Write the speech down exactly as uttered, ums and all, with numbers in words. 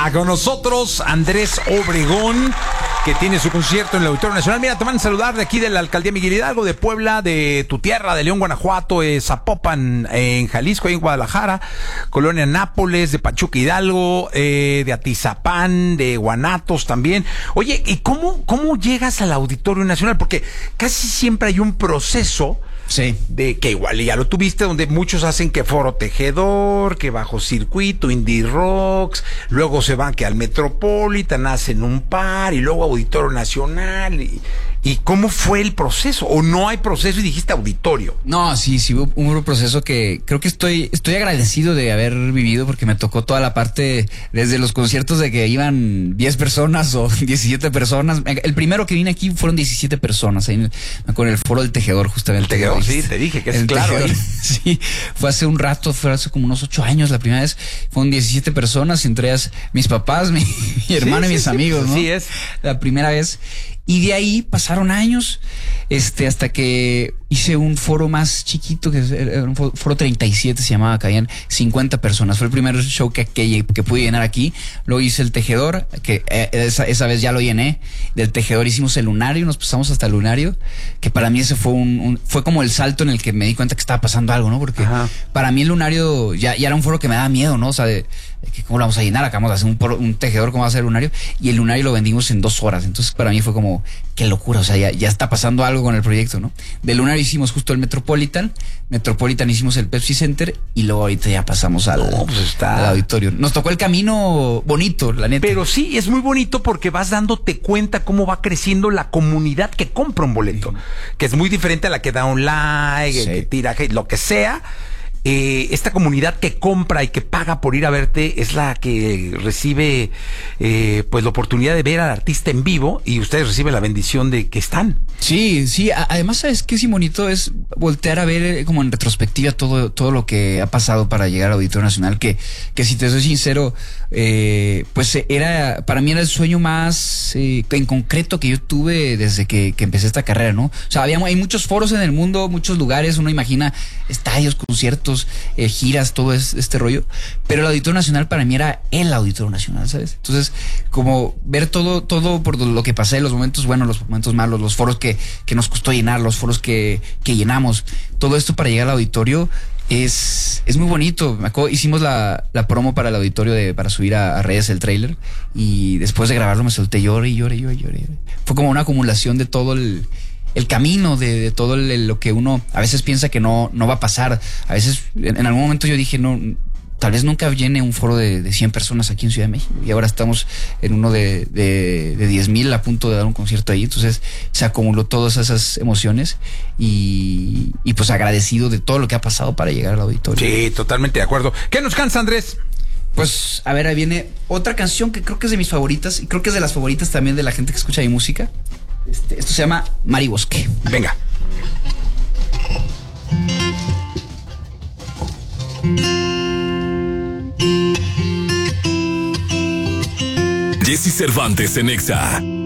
Ah, con nosotros Andrés Obregón, que tiene su concierto en el Auditorio Nacional. Mira, te van a saludar de aquí de la Alcaldía Miguel Hidalgo, de Puebla, de tu tierra, de León, Guanajuato, de Zapopan, eh, en Jalisco, ahí en Guadalajara, Colonia Nápoles, de Pachuca Hidalgo, eh, de Atizapán, de Guanatos también. Oye, ¿y cómo, cómo llegas al Auditorio Nacional? Porque casi siempre hay un proceso. Sí. De que igual ya lo tuviste, donde muchos hacen que Foro Tejedor, que Bajo Circuito, Indie Rocks, luego se van que al Metropolitan, hacen un par, y luego Auditorio Nacional. Y, ¿y cómo fue el proceso? ¿O no hay proceso y dijiste auditorio? No, sí, sí hubo un proceso que creo que estoy, estoy agradecido de haber vivido, porque me tocó toda la parte, desde los conciertos de que iban diez personas o diecisiete personas. El primero que vine aquí fueron diecisiete personas, ahí con el Foro del Tejedor, justamente. El Tejedor, sí, te dije que es el claro. Tejedor, sí, fue hace un rato, fue hace como unos ocho años la primera vez. Fueron diecisiete personas, entre ellas mis papás, mi, mi hermana sí, y mis sí, amigos, ¿no? Así es. La primera vez. Y de ahí pasaron años, este, hasta que hice un foro más chiquito, que era un foro treinta y siete, se llamaba, caían cincuenta personas. Fue el primer show que, que, que pude llenar aquí. Luego hice el Tejedor, que eh, esa, esa vez ya lo llené. Del Tejedor hicimos el Lunario, nos pasamos hasta el Lunario, que para mí ese fue un, un fue como el salto en el que me di cuenta que estaba pasando algo, ¿no? Porque Ajá. para mí el Lunario ya, ya era un foro que me daba miedo, ¿no? O sea, de, de que cómo lo vamos a llenar, acabamos de hacer un, un Tejedor, cómo va a ser el Lunario, y el Lunario lo vendimos en dos horas. Entonces para mí fue como, qué locura, o sea, ya, ya está pasando algo con el proyecto, ¿no? Del Lunario hicimos justo el Metropolitan, Metropolitan hicimos el Pepsi Center, y luego ahorita ya pasamos al, no, pues está... al auditorio. Nos tocó el camino bonito, la neta. Pero sí, es muy bonito porque vas dándote cuenta cómo va creciendo la comunidad que compra un boleto, sí. que es muy diferente a la que da un like, sí. que tira, lo que sea. Eh, esta comunidad que compra y que paga por ir a verte es la que recibe eh, pues la oportunidad de ver al artista en vivo, y ustedes reciben la bendición de que están. Sí, sí, además sabes qué es bonito, es voltear a ver como en retrospectiva todo, todo lo que ha pasado para llegar al Auditorio Nacional, que, que si te soy sincero, eh, pues era, para mí era el sueño más eh, en concreto que yo tuve desde que, que empecé esta carrera, ¿no? O sea, había, hay muchos foros en el mundo, muchos lugares, uno imagina estadios, conciertos, Eh, giras, todo es, este rollo, pero el Auditorio Nacional para mí era el Auditorio Nacional, ¿sabes? Entonces, como ver todo, todo por lo que pasé, los momentos buenos, los momentos malos, los foros que, que nos costó llenar, los foros que, que llenamos, todo esto para llegar al auditorio es, es muy bonito. Me acuerdo, hicimos la, la promo para el auditorio de, para subir a, a redes el tráiler, y después de grabarlo me solté, lloré y lloré, lloré, lloré. Fue como una acumulación de todo el el camino, de, de todo el, lo que uno a veces piensa que no, no va a pasar. A veces, en, en algún momento yo dije, no, tal vez nunca llene un foro de, de cien personas aquí en Ciudad de México, y ahora estamos en uno de, de, de diez mil, a punto de dar un concierto ahí. Entonces se acumuló todas esas emociones, y, y pues agradecido de todo lo que ha pasado para llegar al auditorio. Sí, totalmente de acuerdo. ¿Qué nos cansa, Andrés? Pues, a ver, ahí viene otra canción que creo que es de mis favoritas, y creo que es de las favoritas también de la gente que escucha mi música. Este, esto se llama Mar y Bosque. Venga. Jesse Cervantes en Exa.